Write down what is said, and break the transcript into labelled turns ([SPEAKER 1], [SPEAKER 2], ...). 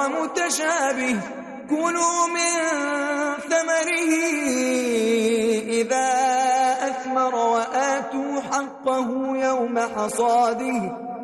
[SPEAKER 1] متشابه كلوا من ثمره إذا أثمر وآتوا حقه يوم حصاده